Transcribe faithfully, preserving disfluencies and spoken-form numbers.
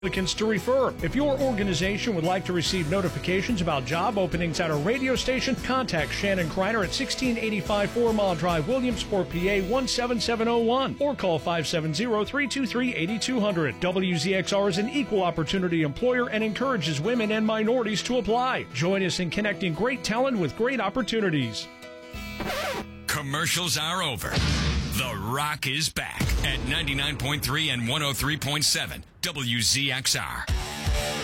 applicants to refer. If your organization would like to receive notifications about job openings at a radio station, contact Shannon Kreiner at sixteen eighty-five Four Mile Drive, Williamsport, P A one seven seven zero one, or call five seven zero, three two three, eight two zero zero. W Z X R is an equal opportunity employer and encourages women and minorities to apply. Join us in connecting great talent with great opportunities. Commercials are over. The Rock is back at ninety-nine point three and one oh three point seven W Z X R.